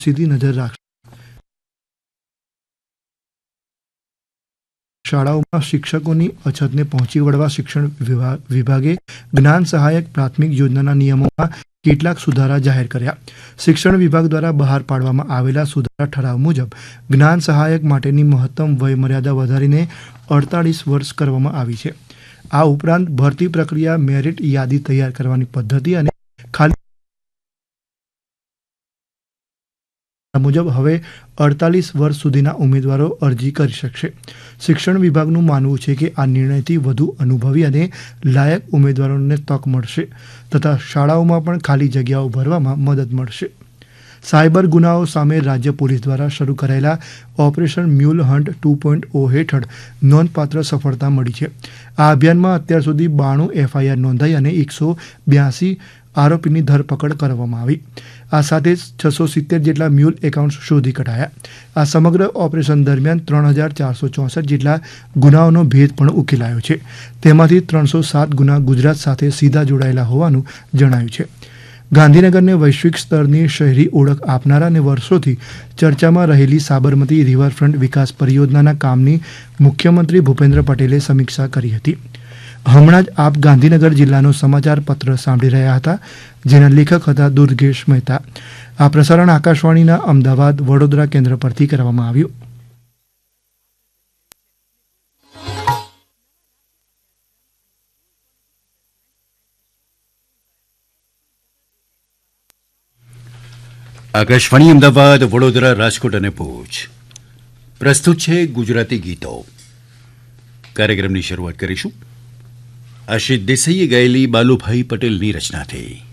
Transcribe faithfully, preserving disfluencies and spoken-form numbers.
સીધી નજર રાખશે. શાળાઓમાં શિક્ષકોની અછતને પહોંચી વળવા શિક્ષણ વિભાગે જ્ઞાન સહાયક પ્રાથમિક યોજનાના નિયમોમાં કેટલાક સુધારા જાહેર કર્યા. શિક્ષણ વિભાગ દ્વારા બહાર પાડવામાં આવેલા સુધારા ઠરાવ મુજબ જ્ઞાન સહાયક માટેની મહત્તમ વય મર્યાદા વધારીને અડતાલીસ વર્ષ કરવામાં આવી છે. આ ઉપરાંત ભરતી પ્રક્રિયા, મેરિટ યાદી તૈયાર કરવાની પદ્ધતિ અને ખાલી મુજબ હવે અડતાલીસ વર્ષ સુધીના ઉમેદવારો અરજી કરી શકશે. શિક્ષણ વિભાગનું માનવું છે કે આ નિર્ણયથી વધુ અનુભવી અને લાયક ઉમેદવારોને તક મળશે તથા શાળાઓમાં પણ ખાલી જગ્યાઓ ભરવામાં મદદ મળશે. સાયબર ગુનાઓ સામે રાજ્ય પોલીસ દ્વારા શરૂ કરાયેલા operation mule hunt two point ઓ હેઠળ નોંધપાત્ર સફળતા મળી છે. આ અભિયાનમાં અત્યાર સુધી બાણું એફઆઈઆર નોંધાઈ અને એકસો બ્યાસી આરોપીની ધરપકડ કરવામાં આવી. આ સાથે છસો સિત્તેર જેટલા મ્યુલ એકાઉન્ટ શોધી કઢાયા. આ સમગ્ર ઓપરેશન દરમિયાન ત્રણ હજાર ચારસો ચોસઠ જેટલા ગુનાઓનો ભેદ પણ ઉકેલાયો છે. તેમાંથી ત્રણસો સાત ગુના ગુજરાત સાથે સીધા જોડાયેલા હોવાનું જણાયું છે. ગાંધીનગરને વૈશ્વિક સ્તરની શહેરી ઓળખ આપનારા અને વર્ષોથી ચર્ચામાં રહેલી સાબરમતી રિવરફ્રન્ટ વિકાસ પરિયોજનાના કામની મુખ્યમંત્રી ભૂપેન્દ્ર પટેલે સમીક્ષા કરી હતી. હમણાં જ આપ ગાંધીનગર જિલ્લાનો સમાચાર પત્ર સાંભળી રહ્યા હતા, જેના લેખક હતા દુર્ગેશ મહેતા. આ પ્રસારણ આકાશવાણીના અમદાવાદ, વડોદરા કેન્દ્ર પરથી કરવામાં આવ્યું. આકાશવાણી અમદાવાદ, વડોદરા, રાજકોટ અને ભુજ પ્રસ્તુત છે ગુજરાતી ગીતો. કાર્યક્રમની શરૂઆત કરીશું આશિષ દેસાઈએ ગાયેલી બાલુભાઈ પટેલની રચનાથી.